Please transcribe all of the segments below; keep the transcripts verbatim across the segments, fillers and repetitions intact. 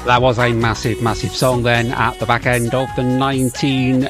That was a massive, massive song then at the back end of the nineteen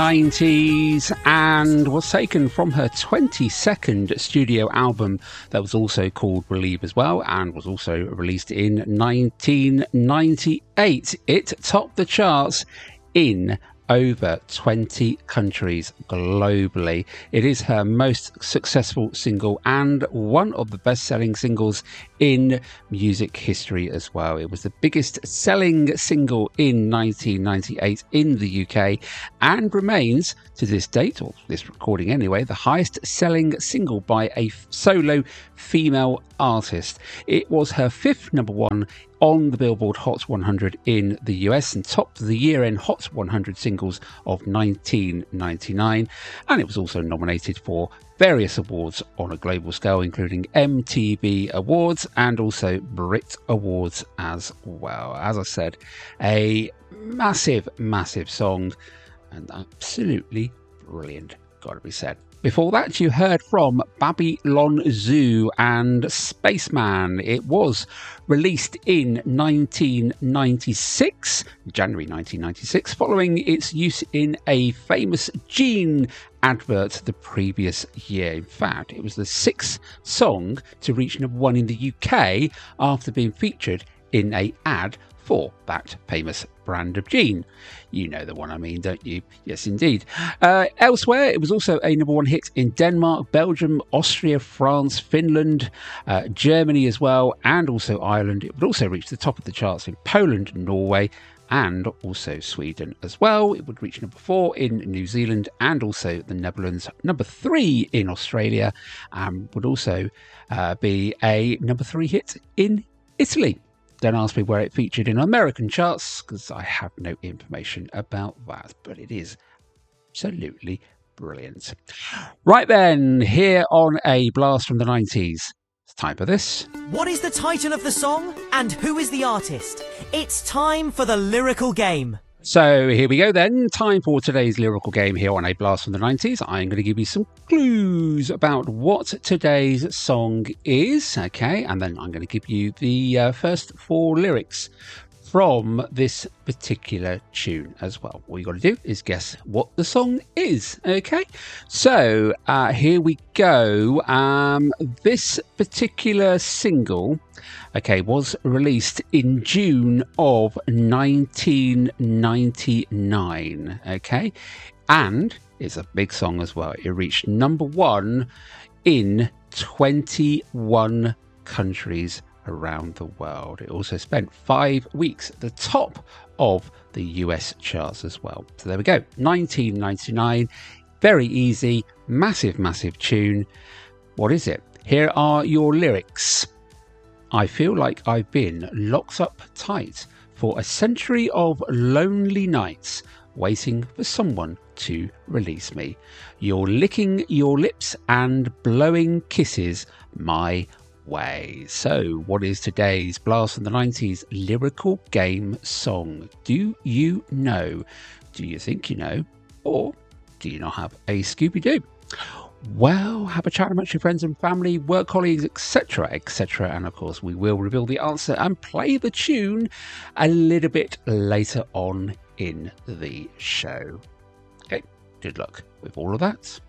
nineties and was taken from her twenty-second studio album that was also called Believe as well and was also released in nineteen ninety-eight. It topped the charts in over twenty countries globally. It is her most successful single and one of the best-selling singles in music history as well. It was the biggest selling single in nineteen ninety-eight in the U K and remains to this date, or this recording anyway, the highest selling single by a solo female artist. It was her fifth number one on the Billboard Hot one hundred in the U S and topped the year-end Hot one hundred singles of nineteen ninety-nine, and it was also nominated for various awards on a global scale, including M T V Awards and also Brit Awards as well. As I said, a massive, massive song and absolutely brilliant, gotta be said. Before that, you heard from Babylon Zoo and Spaceman. It was released in nineteen ninety-six, January nineteen ninety-six, following its use in a famous Gene advert the previous year. In fact, it was the sixth song to reach number one in the U K after being featured in an ad for that famous brand of Gene. You know the one I mean, don't you? Yes, indeed. Uh, elsewhere, it was also a number one hit in Denmark, Belgium, Austria, France, Finland, uh, Germany as well, and also Ireland. It would also reach the top of the charts in Poland, Norway, and also Sweden as well. It would reach number four in New Zealand and also the Netherlands, number three in Australia, and would also uh, be a number three hit in Italy. Don't ask me where it featured in American charts because I have no information about that, but it is absolutely brilliant. Right then, here on A Blast from the nineties, it's time for this. What is the title of the song and who is the artist? It's time for the lyrical game. So here we go then. Time for today's lyrical game here on A Blast from the nineties. I'm going to give you some clues about what today's song is, okay? And then I'm going to give you the uh, first four lyrics from this particular tune as well. All you got to do is guess what the song is, okay? So uh, here we go. Um, this particular single, okay, was released in June of nineteen ninety-nine, okay? And it's a big song as well. It reached number one in twenty-one countries around the world. It also spent five weeks at the top of the U S charts as well. So there we go, nineteen ninety-nine, very easy, massive, massive tune. What is it? Here are your lyrics. I feel like I've been locked up tight for a century of lonely nights, waiting for someone to release me. You're licking your lips and blowing kisses my way. So what is today's Blast from the nineties lyrical game song? Do you know? Do you think you know? Or do you not have a Scooby-Doo? Well, have a chat amongst your friends and family, work colleagues, etc, etc, and of course we will reveal the answer and play the tune a little bit later on in the show. Okay, good luck with all of that.